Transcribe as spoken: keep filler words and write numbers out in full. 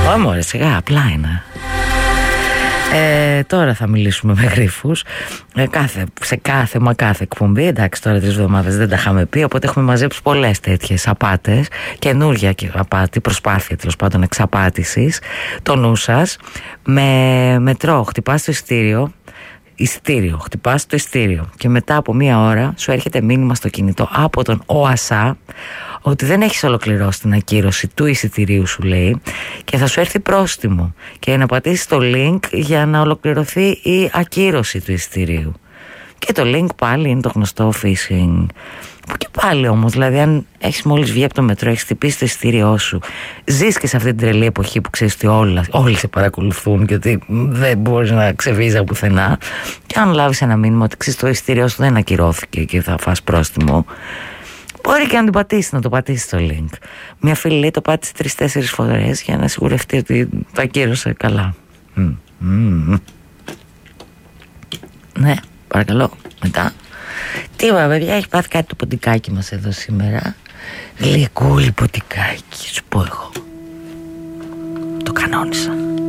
Όχι μωρέ, σιγά, απλά είναι. Ε, τώρα θα μιλήσουμε με γρίφους ε, κάθε, σε κάθε μα κάθε εκπομπή. Εντάξει, τώρα τρεις εβδομάδες δεν τα είχαμε πει, οπότε έχουμε μαζέψει πολλές τέτοιες απάτες. Καινούργια απάτη, προσπάθεια τέλος πάντων εξαπάτησης. Το νου σας. Με μετρό χτυπάς το ειστήριο, ειστήριο, χτυπάς το ειστήριο και μετά από μία ώρα σου έρχεται μήνυμα στο κινητό από τον ΟΑΣΑ ότι δεν έχεις ολοκληρώσει την ακύρωση του εισιτηρίου, σου λέει, και θα σου έρθει πρόστιμο και να πατήσεις το link για να ολοκληρωθεί η ακύρωση του εισιτηρίου. Και το link πάλι είναι το γνωστό phishing. Και πάλι όμως, δηλαδή, αν έχεις μόλις βγει από το μετρό, έχεις χτυπήσει το εισιτήριό σου, ζεις και σε αυτή την τρελή εποχή που ξέρεις ότι όλα, όλοι σε παρακολουθούν και ότι δεν μπορείς να ξεφύγεις από πουθενά, και αν λάβεις ένα μήνυμα ότι ξέρεις το εισιτήριό σου δεν ακυρώθηκε και θα φας πρόστιμο, μπορεί και να το πατήσει, να το πατήσει το link. Μια φίλη λέει το πάτησε τρεις-τέσσερις φορές για να σιγουρευτεί ότι το ακύρωσε καλά. Mm. Mm. Ναι, παρακαλώ, μετά. Τι είπα, παιδιά, έχει πάθει κάτι το ποντικάκι μας εδώ σήμερα. Γλυκούλι ποντικάκι, σου πω εγώ. Το κανόνισα.